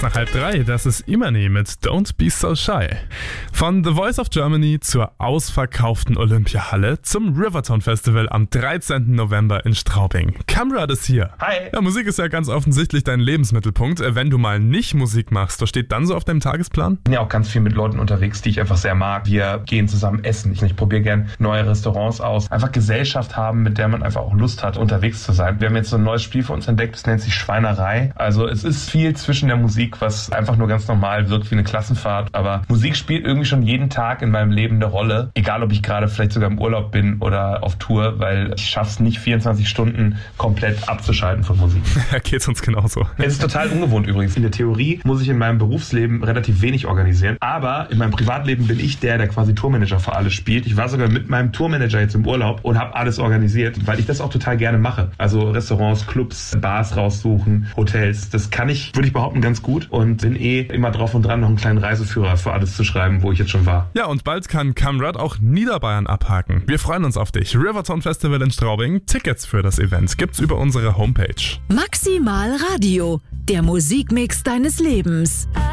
nach 2:30, das ist Imani mit Don't Be So Shy. Von The Voice of Germany zur ausverkauften Olympiahalle zum Rivertown Festival am 13. November in Straubing. Kamrad ist hier. Hi. Ja, Musik ist ja ganz offensichtlich dein Lebensmittelpunkt. Wenn du mal nicht Musik machst, was steht dann so auf deinem Tagesplan? Ich bin ja auch ganz viel mit Leuten unterwegs, die ich einfach sehr mag. Wir gehen zusammen essen. Ich probiere gern neue Restaurants aus. Einfach Gesellschaft haben, mit der man einfach auch Lust hat, unterwegs zu sein. Wir haben jetzt so ein neues Spiel für uns entdeckt, das nennt sich Schweinerei. Also es ist viel zwischen der Musik, was einfach nur ganz normal wirkt wie eine Klassenfahrt. Aber Musik spielt irgendwie schon jeden Tag in meinem Leben eine Rolle. Egal, ob ich gerade vielleicht sogar im Urlaub bin oder auf Tour, weil ich schaff's nicht 24 Stunden komplett abzuschalten von Musik. Ja, geht's uns genauso. Es ist total ungewohnt übrigens. In der Theorie muss ich in meinem Berufsleben relativ wenig organisieren. Aber in meinem Privatleben bin ich der quasi Tourmanager für alles spielt. Ich war sogar mit meinem Tourmanager jetzt im Urlaub und habe alles organisiert, weil ich das auch total gerne mache. Also Restaurants, Clubs, Bars raussuchen, Hotels. Das kann ich, würde ich behaupten, ganz gut und bin immer drauf und dran, noch einen kleinen Reiseführer für alles zu schreiben, wo ich jetzt schon war. Ja, und bald kann Kamrad auch Niederbayern abhaken. Wir freuen uns auf dich. Rivertown Festival in Straubing. Tickets für das Event gibt's über unsere Homepage. Maximal Radio, der Musikmix deines Lebens.